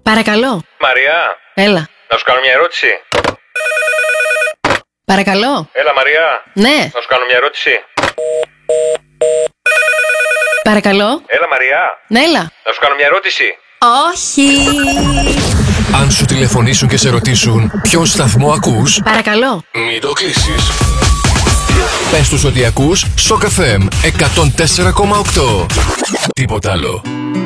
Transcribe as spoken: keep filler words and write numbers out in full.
Παρακαλώ. Μαρία. Έλα. Να σου κάνω μια ερώτηση. Παρακαλώ. Έλα, Μαρία. Ναι. Να σου κάνω μια ερώτηση. Παρακαλώ. Έλα, Μαρία. Ναι, έλα. Να σου κάνω μια ερώτηση. Όχι. Αν σου τηλεφωνήσουν και σε ρωτήσουν ποιο σταθμό ακούς, Παρακαλώ. μην το κλείσεις. Πες τους ότι ακούς Σοκ εφ εμ εκατόν τέσσερα κόμμα οκτώ. Τίποτα άλλο.